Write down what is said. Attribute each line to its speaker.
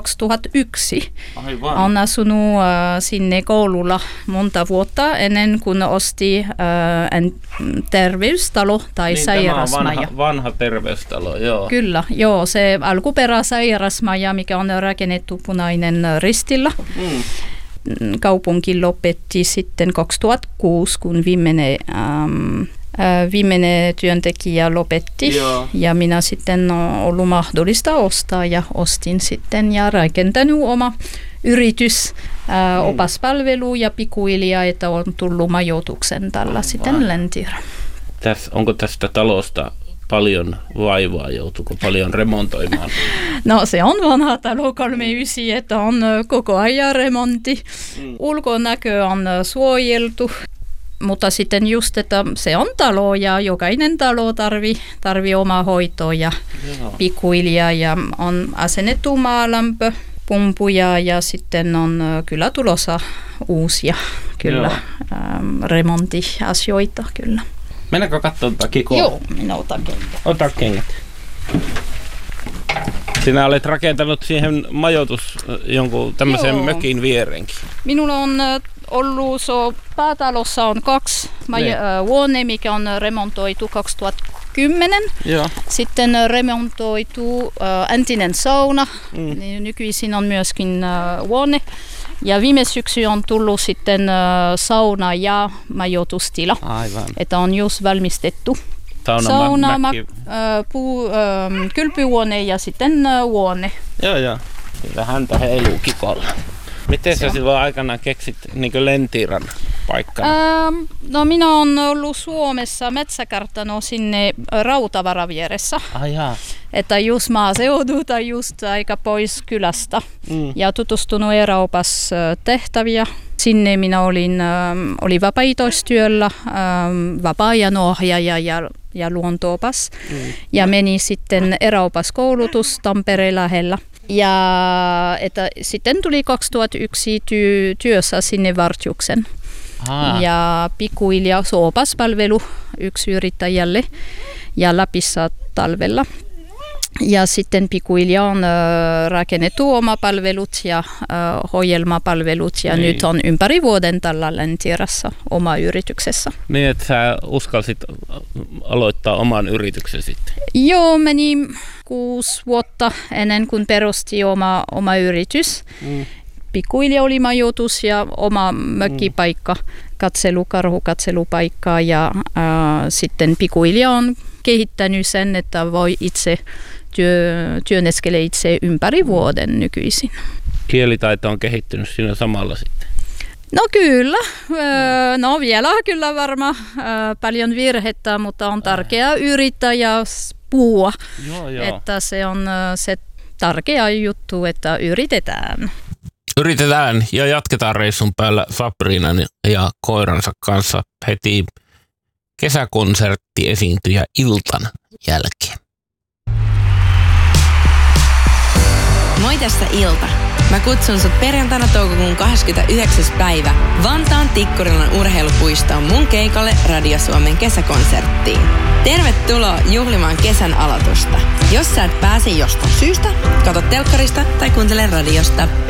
Speaker 1: 2001.
Speaker 2: Aivan.
Speaker 1: On asunut sinne koululla monta vuotta ennen kuin osti terveystalo tai
Speaker 2: Niin,
Speaker 1: sairasmaja.
Speaker 2: tämä on vanha terveystalo, joo.
Speaker 1: Kyllä, joo, se alkuperäsairasmaja, mikä on rakennettu Punainen Ristillä. Kaupunki lopetti sitten 2006, kun viimeinen työntekijä lopetti.
Speaker 2: Joo.
Speaker 1: Ja minä sitten on ollut mahdollista ostaa ja ostin sitten ja rakentanut oma yritys, opaspalvelu ja pikkuhiljaa, että on tullut majoituksen tällä sitten Läntirä.
Speaker 2: Onko tästä talosta paljon vaivaa, joutuuko paljon remontoimaan?
Speaker 1: No se on vanha talo 39, että on koko ajan remontti. Ulkonäkö on suojeltu, mutta sitten just, että se on talo ja jokainen talo tarvii omaa hoitoa ja pikkuhiljaa ja on asennettu maalämpö, pumpuja ja sitten on kyllä tulossa uusia remonttiasioita kyllä.
Speaker 2: Mennäänkö katsomaan kikoa?
Speaker 1: Joo, minä otan kengät.
Speaker 2: Ota kengät. Sinä olet rakentanut siihen jonkun tämmöisen mökin vierenkin.
Speaker 1: Minulla on ollut, päätalossa on 2 huone, mikä on remontoitu 2010.
Speaker 2: Joo.
Speaker 1: Sitten remontoitu entinen sauna. Nykyisin on myöskin huone. Ja viime syksy on tullut sitten sauna ja majoitustila.
Speaker 2: Aivan.
Speaker 1: Että on just valmistettu.
Speaker 2: Sauna,
Speaker 1: kylpyhuone ja sitten huone.
Speaker 2: Joo. Kyllä häntä heiluu kikolla. Miten sä silloin aikanaan keksit niin Läntiran paikkana?
Speaker 1: No minä olen ollut Suomessa metsäkartano sinne Rautavaran vieressä. Että just maaseudulta, just aika pois kylästä. Ja tutustunut Euroopas tehtäviä. Sinne minä olin vapaaehtoistyöllä, vapaa-ajan ohjaaja ja luontoopas. Ja meni sitten Euroopas-koulutus Tampereen lähellä. Ja että sitten tuli 2001 työssä sinne Vartiuksen. Ja pikkuhiljaa opaspalvelu yksi yrittäjälle ja Lapissa talvella. Ja sitten pikkuhiljaa on rakennettu oma palvelut ja ohjelmapalvelut ja nyt on ympäri vuoden tällä Läntirassa oma yrityksessä.
Speaker 2: Niin, että sä uskalsit aloittaa oman yrityksen sitten?
Speaker 1: Joo, meni 6 vuotta ennen kuin perusti oma yritys. Pikkuhiljaa oli majoitus ja oma mökkipaikka, karhukatselupaikka ja sitten pikkuhiljaa on kehittänyt sen, että voi itse työnneskele itse ympäri vuoden nykyisin.
Speaker 2: Kielitaito on kehittynyt siinä samalla sitten?
Speaker 1: No kyllä, no vielä kyllä varmaan paljon virhettä, mutta on tärkeää yrittää ja puhua, että se on se tärkeä juttu, että yritetään.
Speaker 2: Yritetään ja jatketaan reissun päällä Sabrinan ja koiransa kanssa heti kesäkonserttiesiintyjä iltan jälkeen.
Speaker 3: Moi, tässä Ilta. Mä kutsun sut perjantaina toukokuun 29. päivä Vantaan Tikkurilan urheilupuistoon mun keikalle Radio Suomen kesäkonserttiin. Tervetuloa juhlimaan kesän aloitusta. Jos sä et pääse jostain syystä, katso telkkarista tai kuuntele radiosta.